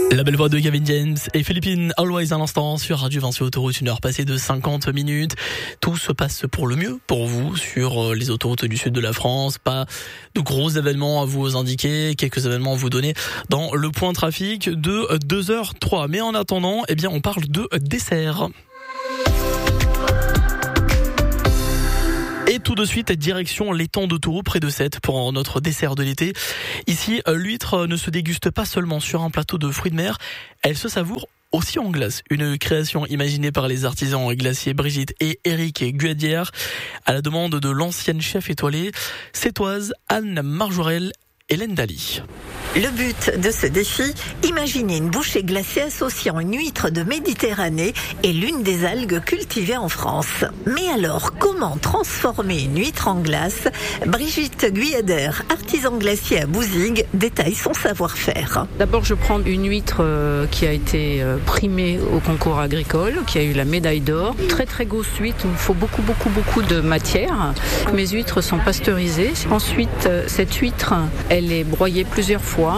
La belle voix de Gavin James et Philippine Always à l'instant sur Radio Vinci Autoroute, 1 heure passée de 50 minutes. Tout se passe pour le mieux pour vous sur les autoroutes du sud de la France. Pas de gros événements à vous indiquer, quelques événements à vous donner dans le point trafic de 2h03. Mais en attendant, on parle de dessert. Et tout de suite, direction l'étang de Taureau, près de Sète, pour notre dessert de l'été. Ici, l'huître ne se déguste pas seulement sur un plateau de fruits de mer, elle se savoure aussi en glace. Une création imaginée par les artisans glaciers Brigitte et Éric Guadière, à la demande de l'ancienne chef étoilée sétoise Anne Marjorel, Hélène Daly. Le but de ce défi, imaginer une bouchée glacée associant une huître de Méditerranée et l'une des algues cultivées en France. Mais alors, comment transformer une huître en glace ? Brigitte Guyader, artisan glacier à Bouzigues, détaille son savoir-faire. D'abord, je prends une huître qui a été primée au concours agricole, qui a eu la médaille d'or. Très très grosse huître, il me faut beaucoup de matière. Mes huîtres sont pasteurisées. Ensuite, cette huître, elle est broyée plusieurs fois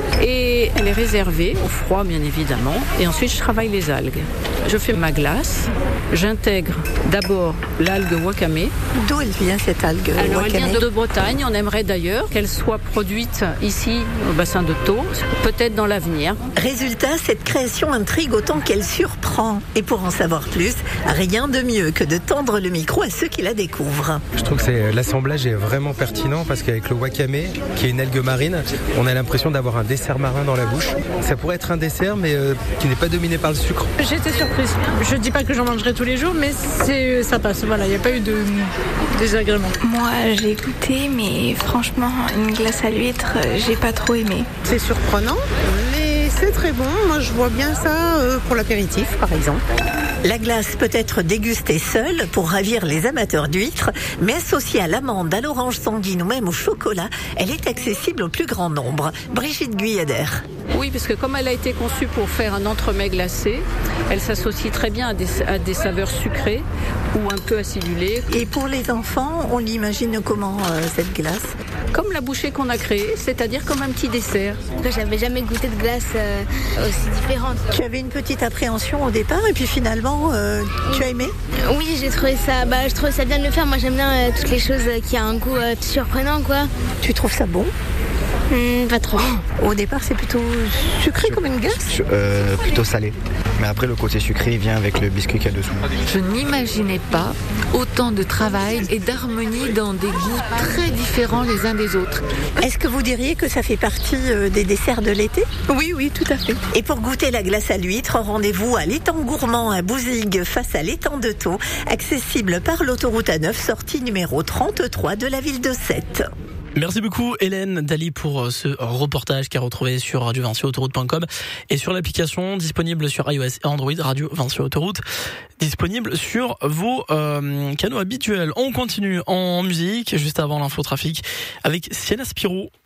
et elle est réservée au froid bien évidemment. Et ensuite je travaille les algues. Je fais ma glace, j'intègre d'abord l'algue wakame. D'où elle vient cette algue Alors wakame ? elle vient de Bretagne, on aimerait d'ailleurs qu'elle soit produite ici au bassin de Thau, peut-être dans l'avenir. Résultat, cette création intrigue autant qu'elle surprend. Et pour en savoir plus, rien de mieux que de tendre le micro à ceux qui la découvrent. Je trouve que l'assemblage est vraiment pertinent parce qu'avec le wakame, qui est une algue marine, on a l'impression d'avoir un dessert marin dans la bouche. Ça pourrait être un dessert mais qui n'est pas dominé par le sucre. J'étais surprise. Je dis pas que j'en mangerai tous les jours, mais ça passe. Voilà, il n'y a pas eu de désagrément. Moi, j'ai goûté, mais franchement, une glace à l'huître, j'ai pas trop aimé. C'est surprenant, mais c'est très bon. Moi, je vois bien ça pour l'apéritif, par exemple. La glace peut être dégustée seule pour ravir les amateurs d'huîtres, mais associée à l'amande, à l'orange sanguine ou même au chocolat, elle est accessible au plus grand nombre. Brigitte Guyader. Oui, parce que comme elle a été conçue pour faire un entremets glacé, elle s'associe très bien à des saveurs sucrées ou un peu acidulées. Et pour les enfants, on l'imagine comment cette glace ? Comme la bouchée qu'on a créée, c'est-à-dire comme un petit dessert. J'avais jamais goûté de glace aussi différente. Tu avais une petite appréhension au départ et puis finalement, tu as aimé ? Oui, je trouvais ça bien de le faire. Moi, j'aime bien toutes les choses qui ont un goût surprenant, quoi. Tu trouves ça bon ? Pas trop. Au départ, c'est plutôt sucré comme une glace ? Plutôt salé. Mais après, le côté sucré vient avec le biscuit qu'il y a dessous. Je n'imaginais pas autant de travail et d'harmonie dans des goûts très différents les uns des autres. Est-ce que vous diriez que ça fait partie des desserts de l'été ? Oui, tout à fait. Et pour goûter la glace à l'huître, rendez-vous à l'étang gourmand à Bouzigues, face à l'étang de Thau, accessible par l'autoroute A9, sortie numéro 33 de la ville de Sète. Merci beaucoup Hélène Daly pour ce reportage qui est retrouvé sur radiovinciautoroute.com et sur l'application disponible sur iOS et Android, Radio Vinci Autoroute, disponible sur vos canaux habituels. On continue en musique juste avant l'infotrafic avec Sienna Spiro.